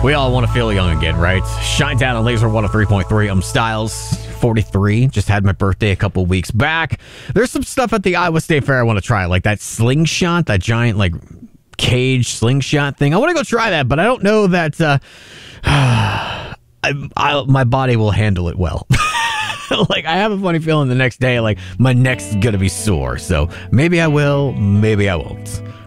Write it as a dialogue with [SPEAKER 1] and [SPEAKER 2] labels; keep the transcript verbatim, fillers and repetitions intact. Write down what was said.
[SPEAKER 1] We all want to feel young again, right? Shine Down on Laser one oh three point three. I'm Styles, forty-three. Just had my birthday a couple weeks back. There's some stuff at the Iowa State Fair I want to try, like that slingshot, that giant, like, cage slingshot thing. I want to go try that, but I don't know that uh, I, I, my body will handle it well. Like, I have a funny feeling the next day, like, my neck's going to be sore. So maybe I will, maybe I won't.